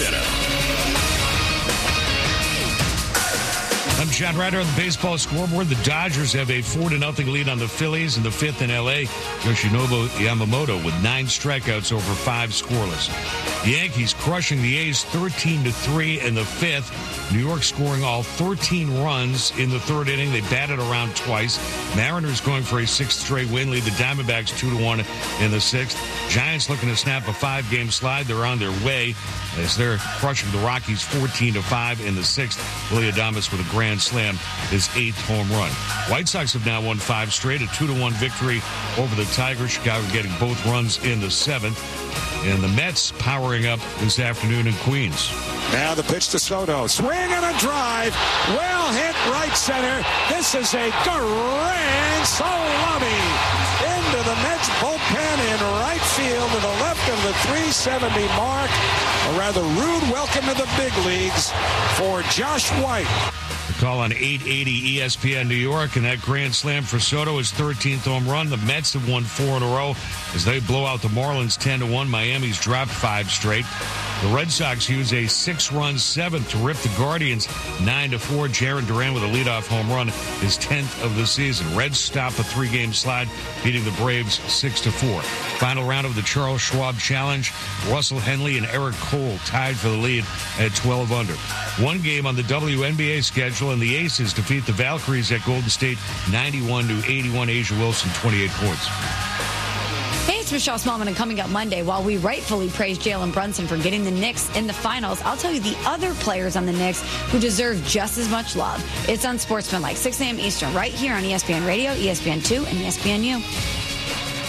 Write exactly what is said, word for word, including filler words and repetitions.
Center. I'm John Ryder on the baseball scoreboard. The Dodgers have a four to nothing lead on the Phillies in the fifth in L A. Yoshinobu Yamamoto with nine strikeouts over five scoreless. The Yankees crushing the A's thirteen to three in the fifth. New York scoring all thirteen runs in the third inning. They batted around twice. Mariners going for a sixth straight win. Lead the Diamondbacks two to one in the sixth. Giants looking to snap a five-game slide. They're on their way as they're crushing the Rockies fourteen to five in the sixth. Willie Adames with a grand slam, his eighth home run. White Sox have now won five straight, a two to one victory over the Tigers. Chicago getting both runs in the seventh. And the Mets powering up this afternoon in Queens. Now the pitch to Soto. Swing and a drive. Well hit right center. This is a grand salami into the Mets bullpen in right field to the left of the three seventy mark. A rather rude welcome to the big leagues for Josh White. The call on eight eighty E S P N New York, and that grand slam for Soto, his thirteenth home run. The Mets have won four in a row as they blow out the Marlins ten to one. Miami's dropped five straight. The Red Sox use a six-run seventh to rip the Guardians nine to four. Jarren Duran with a leadoff home run, his tenth of the season. Reds stop a three-game slide, beating the Braves six to four. Final round of the Charles Schwab Challenge. Russell Henley and Eric Cole tied for the lead at twelve under. One game on the W N B A schedule, and the Aces defeat the Valkyries at Golden State ninety-one to eighty-one. Asia Wilson, twenty-eight points. Hey, it's Michelle Smallman, and coming up Monday, while we rightfully praise Jalen Brunson for getting the Knicks in the finals, I'll tell you the other players on the Knicks who deserve just as much love. It's Unsportsmanlike, six a.m. Eastern, right here on E S P N Radio, E S P N two, and E S P N U.